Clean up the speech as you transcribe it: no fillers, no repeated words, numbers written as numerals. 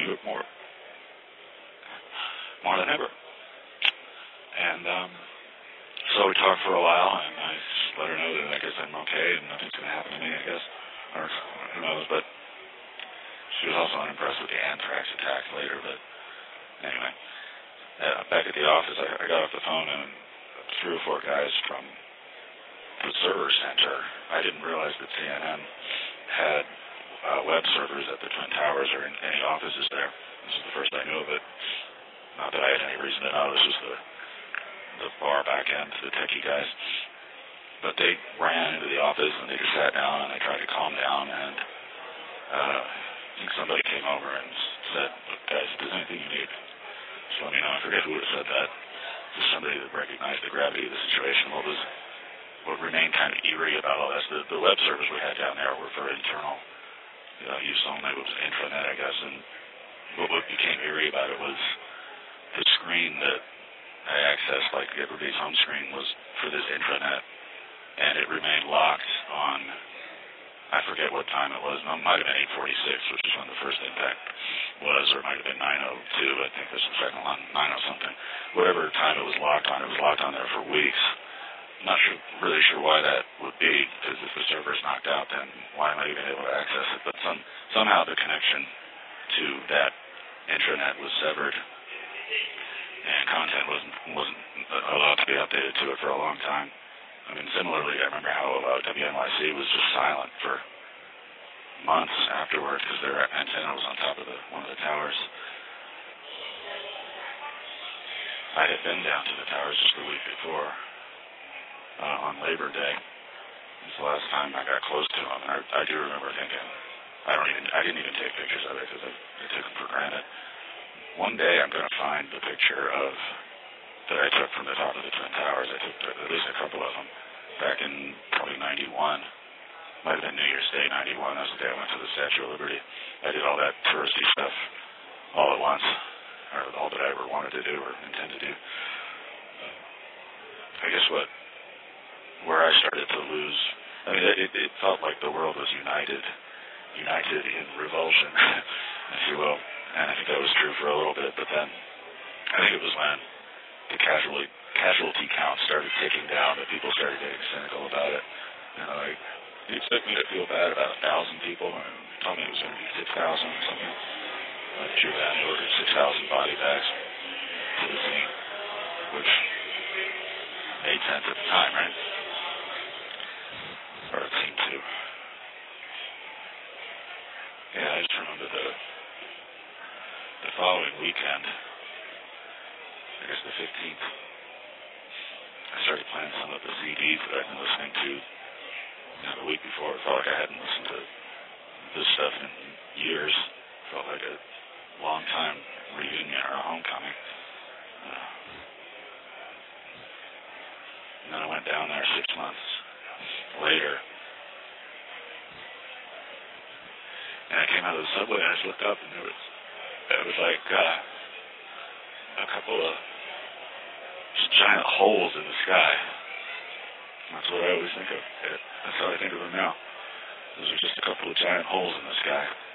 into it more than ever. And so we talked for a while, and I just let her know that I guess I'm okay and nothing's going to happen to me, I guess. Or who knows, but she was also unimpressed with the anthrax attack later. But anyway, back at the office, I got off the phone, and 3 or 4 guys from the server center, I didn't realize that CNN had web servers at the Twin Towers or in any offices there. This is the first I knew of it. Not that I had any reason to know. This was the bar back end, the techie guys. But they ran into the office, and they just sat down, and I tried to calm down, and I think somebody came over and said, "Look, guys, if there's anything you need, just let me know." I forget who would have said that. Just somebody that recognized the gravity of the situation. What remained kind of eerie about all this, the web servers we had down there were for internal use only. It was intranet, I guess, and what became eerie about it was the screen that I accessed, like everybody's home screen, was for this intranet, and it remained locked on, I forget what time it was. It might have been 8:46, which is when the first impact was, or it might have been 9:02. I think there's a second one, 90 something. Whatever time it was locked on there for weeks. I'm not really sure why that would be, because if the server's knocked out, then why am I even able to access it? But somehow the connection to that intranet was severed, and content wasn't allowed to be updated to it for a long time. I mean, similarly, I remember how WNYC was just silent for months afterwards because their antenna was on top of one of the towers. I had been down to the towers just the week before on Labor Day. It's the last time I got close to them, and I do remember thinking, I didn't even take pictures of it because I took them for granted. One day I'm going to find the picture that I took from the top of the Twin Towers. I took at least a couple of them back in probably 91. Might have been New Year's Day, 91. That's the day I went to the Statue of Liberty. I did all that touristy stuff all at once, or all that I ever wanted to do or intend to do. I guess where I started to lose, I mean, it felt like the world was united in revulsion, if you will. And I think that was true for a little bit, but then I think it was when the casualty count started ticking down that people started getting cynical about it. Like, you expect me to feel bad about 1,000 people, and told me it was going to be 6,000 or something. True that, they ordered 6,000 body bags to the scene, which made sense at the time, right? Or it seemed to. Yeah, I just remember the following weekend, I guess the 15th, I started playing some of the CDs that I'd been listening to the week before. It felt like I hadn't listened to this stuff in years. It felt like a long time reunion or a homecoming. And then I went down there 6 months later, and I came out of the subway and I just looked up, and it was like a couple of just giant holes in the sky. That's what I always think of. That's how I think of them now. Those are just a couple of giant holes in the sky.